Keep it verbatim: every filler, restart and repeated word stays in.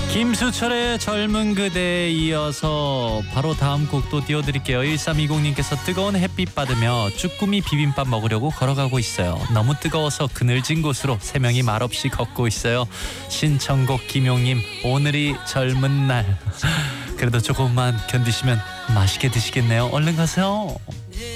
김수철의 젊은 그대에 이어서 바로 다음 곡도 띄워드릴게요. 일삼이공님께서 뜨거운 햇빛 받으며 쭈꾸미 비빔밥 먹으려고 걸어가고 있어요. 너무 뜨거워서 그늘진 곳으로 세 명이 말없이 걷고 있어요. 신청곡 김용님, 오늘이 젊은 날. 그래도 조금만 견디시면 맛있게 드시겠네요. 얼른 가세요.